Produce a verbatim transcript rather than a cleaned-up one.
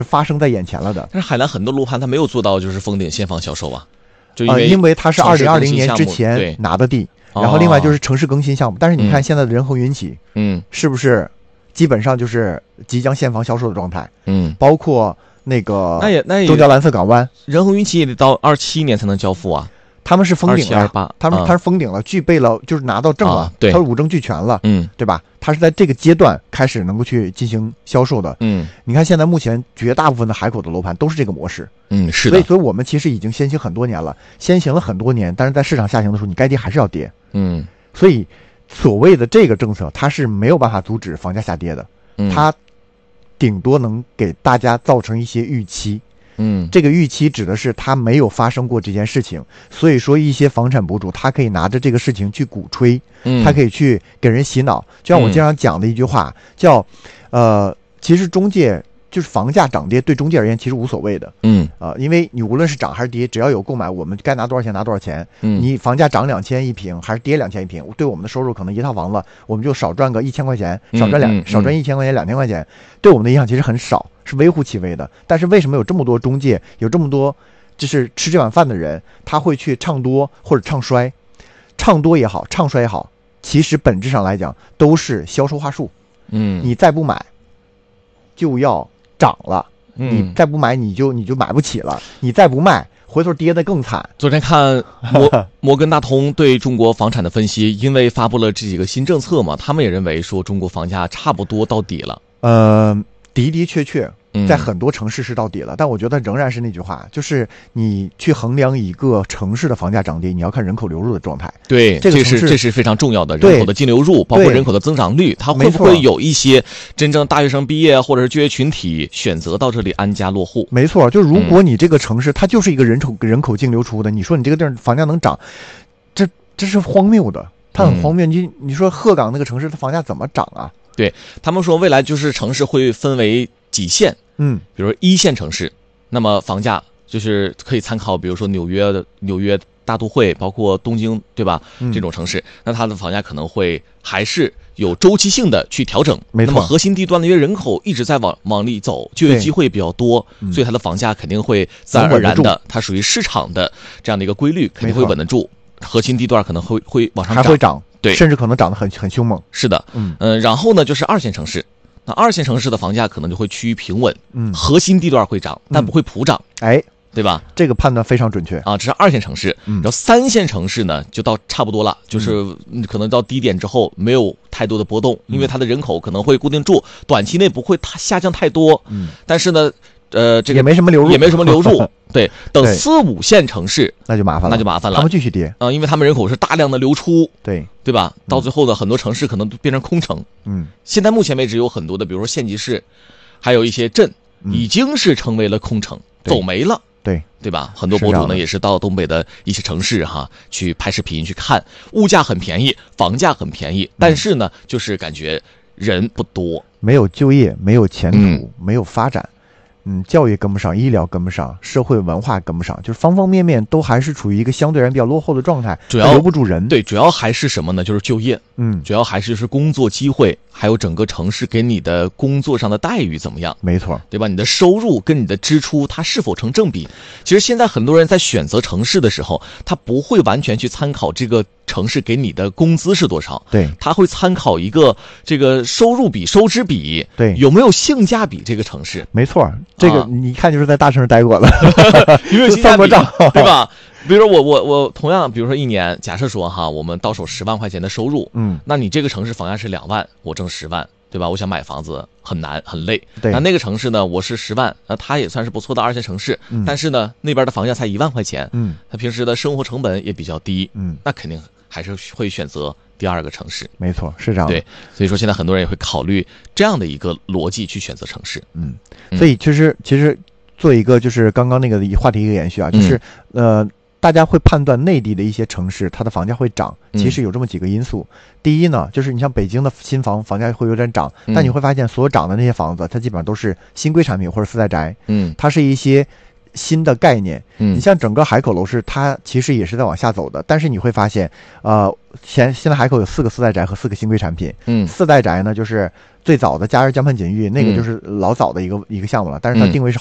发生在眼前了的。 但是海南很多楼盘它没有做到就是封顶现房销售啊，就因为、 呃、因为它是二零二零年之前拿的地，然后另外就是城市更新项目。但是你看现在的仁恒云起， 嗯， 是不是基本上就是即将现房销售的状态？ 嗯， 包括那个那也那也中交蓝色港湾， 仁恒云起也得到二七年才能交付啊。 他们是封顶了，他们、 嗯、 他是封顶了，具备了，就是拿到证了， 啊、对， 他是五证俱全了， 嗯， 对吧？他是在这个阶段开始能够去进行销售的， 嗯。 你看现在目前绝大部分的海口的楼盘都是这个模式， 嗯，是的。 所以，所以我们其实已经先行很多年了，先行了很多年，但是在市场下行的时候，你该跌还是要跌， 嗯。 所以，所谓的这个政策，它是没有办法阻止房价下跌的， 嗯， 它顶多能给大家造成一些预期。 嗯， 这个预期指的是他没有发生过这件事情，所以说一些房产博主他可以拿着这个事情去鼓吹， 嗯， 他可以去给人洗脑。就像我经常讲的一句话，嗯、叫，呃，其实中介就是房价涨跌对中介而言其实无所谓的， 嗯啊、呃，因为你无论是涨还是跌，只要有购买，我们该拿多少钱拿多少钱。 嗯， 你房价涨两千一平还是跌两千一平，对我们的收入可能一套房子我们就少赚个一千块钱，少赚两、 嗯嗯、 少赚一千块钱两千块钱，对我们的影响其实很少。是微乎其微的，但是为什么有这么多中介，有这么多就是吃这碗饭的人，他会去唱多或者唱衰，唱多也好，唱衰也好，其实本质上来讲都是销售话术。 嗯， 你再不买，就要涨了； 嗯、 你再不买，你就你就买不起了；你再不卖，回头跌得更惨。 昨天看摩摩根大通对中国房产的分析，因为发布了这几个新政策嘛，他们也认为说中国房价差不多到底了。 呃。的的确确在很多城市是到底了、嗯、但我觉得仍然是那句话，就是你去衡量一个城市的房价涨跌，你要看人口流入的状态。 对， 这个这是这是非常重要的，人口的净流入，包括人口的增长率，它会不会有一些真正大学生毕业或者是就业群体选择到这里安家落户？ 没错，就如果你这个城市、嗯、它就是一个人口人口净流出的，你说你这个地儿房价能涨，这这是荒谬的，它很荒谬。你、嗯、你说鹤岗那个城市，它房价怎么涨啊？ 对，他们说未来就是城市会分为几线， 嗯， 比如说一线城市，那么房价就是可以参考，比如说纽约的纽约大都会，包括东京，对吧？ 嗯、 这种城市，那它的房价可能会还是有周期性的去调整。 没错， 那么核心地段的因为人口一直在往往里走，就业机会比较多， 嗯、 所以它的房价肯定会自然而然的，它属于市场的这样的一个规律，肯定会稳得住。核心地段可能会会往上涨， 还会涨。 对， 甚至可能涨得很很凶猛。 是的， 嗯呃，然后呢，就是二线城市，那二线城市的房价可能就会趋于平稳， 嗯， 核心地段会涨，但不会普涨， 哎， 对吧？ 这个判断非常准确啊，这是二线城市。 嗯， 然后三线城市呢，就到差不多了，就是可能到低点之后没有太多的波动，因为它的人口可能会固定住，短期内不会太下降太多。 嗯， 但是呢，呃，这个也没什么流入， 也没什么流入。对，等四五线城市那就麻烦了， 那就麻烦了， 他们继续跌啊、呃，因为他们人口是大量的流出， 对对吧？到最后的很多城市可能都变成空城。 嗯， 现在目前为止有很多的，比如说县级市，还有一些镇，已经是成为了空城，嗯、走没了。 对对吧？很多博主呢也是到东北的一些城市哈去拍视频去看，物价很便宜，房价很便宜，但是呢，嗯、就是感觉人不多， 没有就业，没有前途， 嗯、 没有发展。嗯，教育跟不上，医疗跟不上，社会文化跟不上，就是方方面面都还是处于一个相对而言比较落后的状态， 主要留不住人。 对，主要还是什么呢？就是就业， 嗯， 主要还是就是工作机会，还有整个城市给你的工作上的待遇怎么样？ 没错， 对吧？你的收入跟你的支出它是否成正比？其实现在很多人在选择城市的时候，他不会完全去参考这个城市给你的工资是多少， 对， 他会参考一个这个收入比、收支比， 对， 有没有性价比这个城市？ 没错，这个你一看就是在大城市待过了， 有没有性价比？ 算过账， 对吧？比如说我我我同样，比如说一年，假设说哈，我们到手十万块钱的收入， 嗯， 那你这个城市房价是两万，我挣十万，对吧？我想买房子很难很累， 对。 那那个城市呢，我是十万，那它也算是不错的二线城市， 嗯、 但是呢，那边的房价才一万块钱， 嗯， 它平时的生活成本也比较低， 嗯， 那肯定还是会选择第二个城市。 没错，是这样的。 对，所以说现在很多人也会考虑这样的一个逻辑去选择城市。 嗯，所以其实其实做一个就是刚刚那个话题一个延续啊，就是、嗯、呃。大家会判断内地的一些城市它的房价会涨，其实有这么几个因素。嗯、第一呢，就是你像北京的新房房价会有点涨， 嗯、 但你会发现所有涨的那些房子，它基本上都是新规产品或者四代宅， 嗯， 它是一些新的概念。 嗯， 你像整个海口楼市，它其实也是在往下走的，但是你会发现，呃，现现在海口有四个四代宅和四个新规产品。 嗯， 四代宅呢，就是最早的假日江畔锦域那个就是老早的一个、嗯、一个项目了，但是它定位是